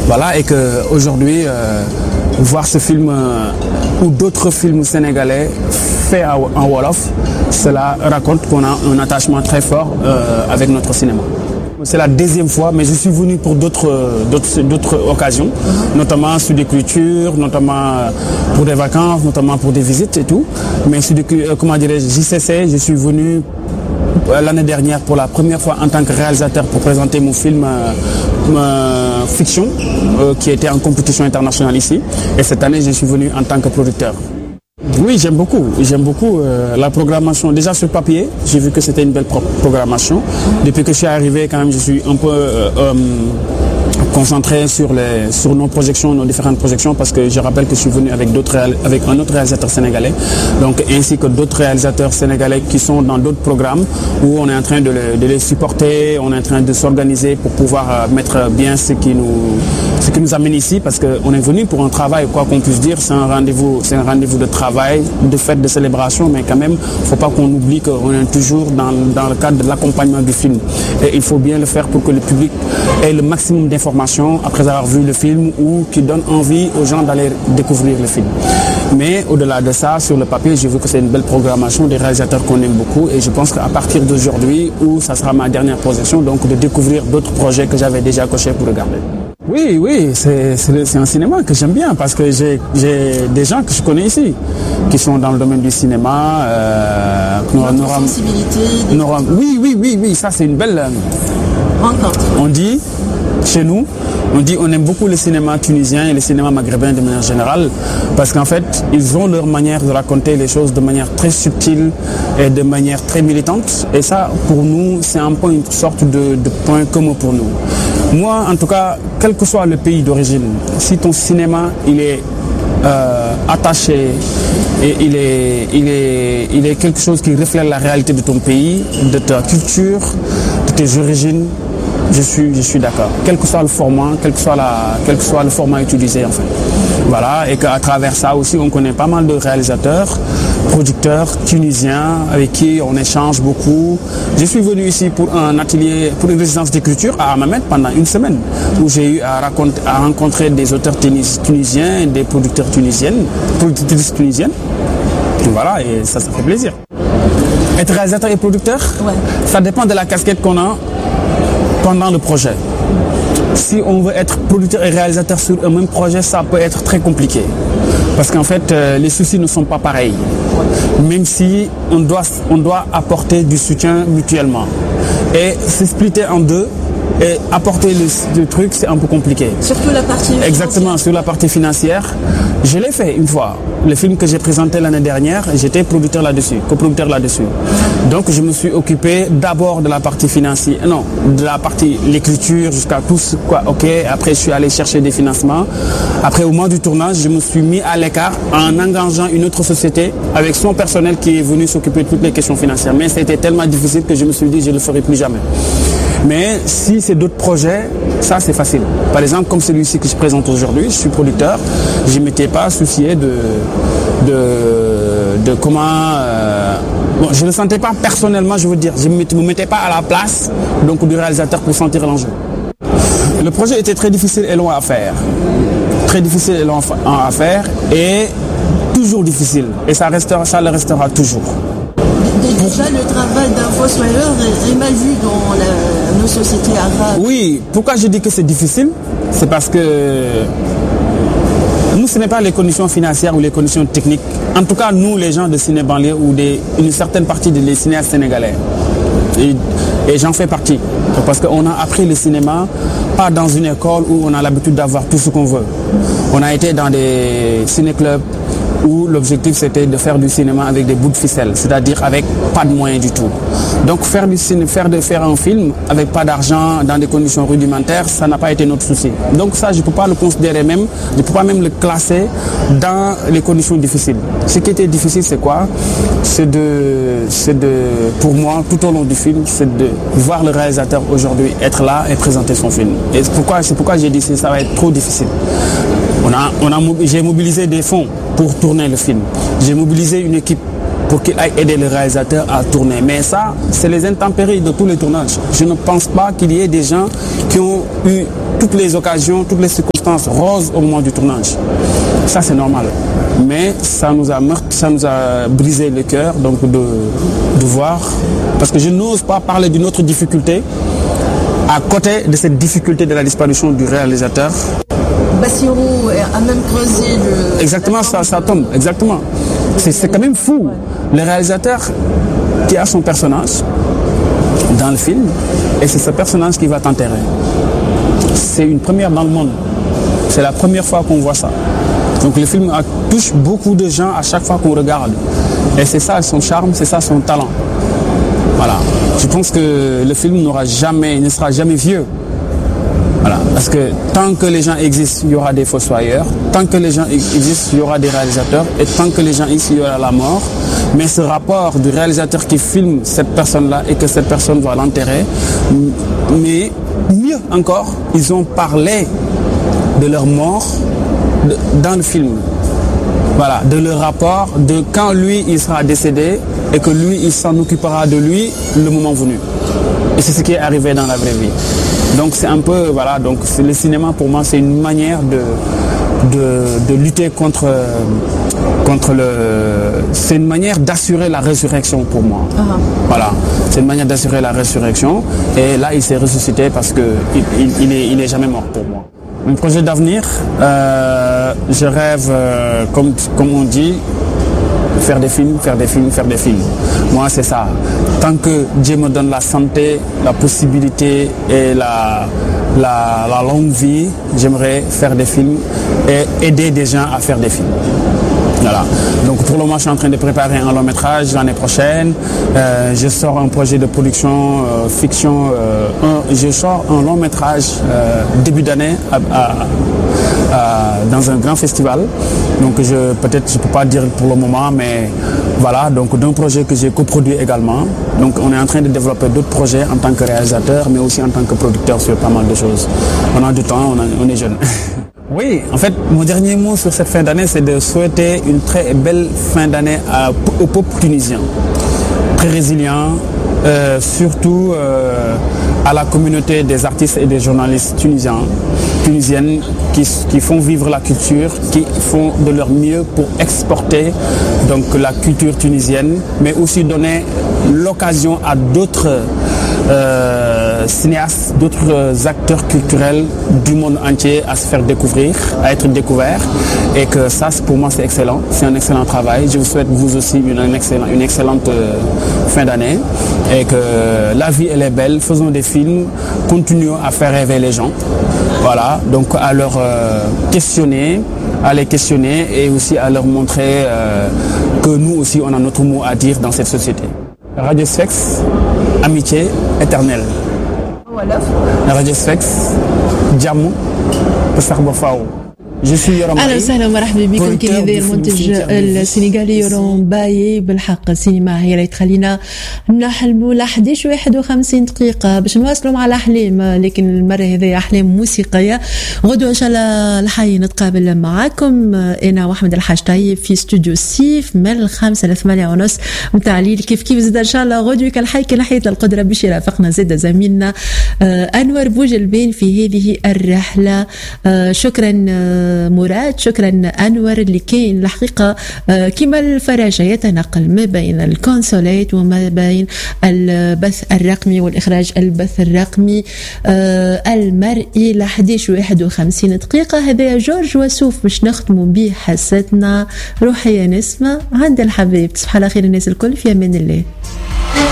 Voilà, et qu'aujourd'hui, voir ce film ou d'autres films sénégalais faits en Wolof, cela raconte qu'on a un attachement très fort avec notre cinéma. C'est la deuxième fois, mais je suis venu pour d'autres occasions, notamment sur des cultures, notamment pour des vacances, notamment pour des visites et tout. Mais sur des, JCC, je suis venu l'année dernière pour la première fois en tant que réalisateur pour présenter mon film fiction qui était en compétition internationale ici. Et cette année, je suis venu en tant que producteur. Oui, j'aime beaucoup la programmation. Déjà sur papier, j'ai vu que c'était une belle programmation. Depuis que je suis arrivé, quand même, je suis un peu concentré sur nos projections, nos différentes projections, parce que je rappelle que je suis venu avec un autre réalisateur sénégalais, donc ainsi que d'autres réalisateurs sénégalais qui sont dans d'autres programmes où on est en train de les supporter, on est en train de s'organiser pour pouvoir mettre bien ce qui nous amène ici, parce qu'on est venu pour un travail, quoi qu'on puisse dire, c'est un rendez-vous de travail, de fête, de célébration, mais quand même, il ne faut pas qu'on oublie qu'on est toujours dans le cadre de l'accompagnement du film. Et il faut bien le faire pour que le public ait le maximum d'informations après avoir vu le film ou qui donne envie aux gens d'aller découvrir le film. Mais au-delà de ça, sur le papier, j'ai vu que c'est une belle programmation des réalisateurs qu'on aime beaucoup et je pense qu'à partir d'aujourd'hui, où ça sera ma dernière projection, donc de découvrir d'autres projets que j'avais déjà cochés pour regarder. Oui, c'est un cinéma que j'aime bien parce que j'ai des gens que je connais ici qui sont dans le domaine du cinéma. Oui, ça c'est une belle rencontre. On dit, chez nous, on aime beaucoup le cinéma tunisien et le cinéma maghrébin de manière générale parce qu'en fait, ils ont leur manière de raconter les choses de manière très subtile et de manière très militante. Et ça, pour nous, c'est un peu une sorte de point commun pour nous. Moi, en tout cas, quel que soit le pays d'origine, si ton cinéma, il est attaché et il est quelque chose qui reflète la réalité de ton pays, de ta culture, de tes origines, je suis d'accord. Quel que soit le format, quel que soit le format utilisé en fait. Voilà, et qu'à travers ça aussi, on connaît pas mal de réalisateurs, producteurs tunisiens avec qui on échange beaucoup. Je suis venu ici pour un atelier, pour une résidence d'écriture à Hammamet pendant une semaine, où j'ai eu à rencontrer des auteurs tunisiens et des productrices tunisiennes. Voilà, et ça fait plaisir. Être réalisateur et producteur, ça dépend de la casquette qu'on a pendant le projet. Si on veut être producteur et réalisateur sur un même projet, ça peut être très compliqué. Parce qu'en fait, les soucis ne sont pas pareils. Même si on doit apporter du soutien mutuellement. Et se splitter en deux et apporter le truc, c'est un peu compliqué. Surtout la partie financière. Exactement, sur la partie financière. Je l'ai fait une fois. Le film que j'ai présenté l'année dernière, j'étais coproducteur là-dessus. Donc je me suis occupé d'abord de la partie financière, de la partie l'écriture jusqu'à tout ce quoi. Ok. Après je suis allé chercher des financements. Après au moment du tournage, je me suis mis à l'écart en engageant une autre société avec son personnel qui est venu s'occuper de toutes les questions financières. Mais c'était tellement difficile que je me suis dit je ne le ferai plus jamais. Mais si c'est d'autres projets, ça c'est facile. Par exemple, comme celui-ci que je présente aujourd'hui, je suis producteur, je ne m'étais pas soucié de comment... je ne le sentais pas personnellement, je veux dire. Je ne me mettais pas à la place donc, du réalisateur pour sentir l'enjeu. Le projet était très difficile et long à faire. Très difficile et long à faire et toujours difficile. Et ça le restera toujours. Déjà, le travail d'un fossoyeur est mal vu dans nos sociétés arabes. Oui, pourquoi je dis que c'est difficile? C'est parce que nous, ce n'est pas les conditions financières ou les conditions techniques. En tout cas, nous, les gens de ciné-banlieue ou une certaine partie des cinéastes sénégalais. Et j'en fais partie. Parce qu'on a appris le cinéma, pas dans une école où on a l'habitude d'avoir tout ce qu'on veut. On a été dans des ciné-clubs où l'objectif c'était de faire du cinéma avec des bouts de ficelle, c'est-à-dire avec pas de moyens du tout. Donc faire un film avec pas d'argent dans des conditions rudimentaires, ça n'a pas été notre souci. Donc ça, je ne peux pas le considérer même, je ne peux pas même le classer dans les conditions difficiles. Ce qui était difficile, c'est quoi? Pour moi, tout au long du film, c'est de voir le réalisateur aujourd'hui être là et présenter son film. Et c'est pourquoi j'ai dit que ça va être trop difficile. J'ai mobilisé des fonds pour tourner le film. J'ai mobilisé une équipe pour qu'il aille aider le réalisateur à tourner. Mais ça, c'est les intempéries de tous les tournages. Je ne pense pas qu'il y ait des gens qui ont eu toutes les occasions, toutes les circonstances roses au moment du tournage. Ça, c'est normal. Mais ça nous a brisé le cœur donc de voir, parce que je n'ose pas parler d'une autre difficulté à côté de cette difficulté de la disparition du réalisateur. Bassirou a même creusé le... Exactement, ça tombe, exactement. C'est quand même fou. Le réalisateur qui a son personnage dans le film, et c'est ce personnage qui va t'enterrer. C'est une première dans le monde. C'est la première fois qu'on voit ça. Donc le film touche beaucoup de gens à chaque fois qu'on regarde. Et c'est ça son charme, c'est ça son talent. Voilà. Je pense que le film ne sera jamais vieux. Voilà. Parce que tant que les gens existent, il y aura des fossoyeurs. Tant que les gens existent, il y aura des réalisateurs. Et tant que les gens existent, il y aura la mort. Mais ce rapport du réalisateur qui filme cette personne-là et que cette personne va l'enterrer. Mais mieux encore, ils ont parlé de leur mort dans le film. Voilà, de leur rapport, de quand lui il sera décédé et que lui il s'en occupera de lui le moment venu. Et c'est ce qui est arrivé dans la vraie vie. Donc c'est un peu, voilà, donc le cinéma pour moi c'est une manière de lutter contre c'est une manière d'assurer la résurrection pour moi. Voilà, c'est une manière d'assurer la résurrection. Et là il s'est ressuscité parce que il est jamais mort pour moi. Un projet d'avenir, je rêve, comme on dit, faire des films. Moi, c'est ça. Tant que Dieu me donne la santé, la possibilité et la longue vie, j'aimerais faire des films et aider des gens à faire des films. Voilà. Donc pour le moment, je suis en train de préparer un long métrage l'année prochaine. Je sors un projet de production fiction. Je sors un long métrage début d'année dans un grand festival. Donc peut-être je peux pas dire pour le moment, mais voilà. Donc d'un projet que j'ai coproduit également. Donc on est en train de développer d'autres projets en tant que réalisateur, mais aussi en tant que producteur sur pas mal de choses. On a du temps, on est jeune. Oui, en fait, mon dernier mot sur cette fin d'année, c'est de souhaiter une très belle fin d'année au peuple tunisien. Très résilient, surtout à la communauté des artistes et des journalistes tunisiennes qui font vivre la culture, qui font de leur mieux pour exporter donc la culture tunisienne, mais aussi donner l'occasion à d'autres cinéastes, d'autres acteurs culturels du monde entier à se faire découvrir, à être découverts, et que ça pour moi c'est excellent, c'est un excellent travail. Je vous souhaite vous aussi une excellente fin d'année, et que la vie elle est belle, faisons des films, continuons à faire rêver les gens, voilà, donc à leur les questionner et aussi à leur montrer que nous aussi on a notre mot à dire dans cette société. Radio Sfex, amitié éternelle. Radio Sfex, Djamou, Sarbo Fao. اهلا وسهلا ومرحبا بكم. كان هذا المنتج السنغالي يورون باي. بالحق السينما هي اللي تخلينا نحلموا ل 11:51 دقيقه باش نواصلوا مع الاحلام، لكن المره هذه احلام موسيقيه. غدوه ان شاء الله الحي نتقابل معاكم انا واحمد الحاج طيب في استوديو سيف من 5 ل 8:30 نتاع الليل. كيف زاد ان شاء الله غدوه كالحي كنحيه القدره باش يرافقنا زاد زميلنا انور بوجلبين في هذه الرحله. شكرا مراد، شكرا أنور اللي كاين الحقيقة كما الفراشة يتنقل ما بين الكونسولات وما بين البث الرقمي والإخراج البث الرقمي المرئي ل 11:51 دقيقة. هذا جورج وسوف باش نختموا به حصتنا. روحية نسمة عند الحبيب. تصبح على خير الناس الكل، في أمان الله.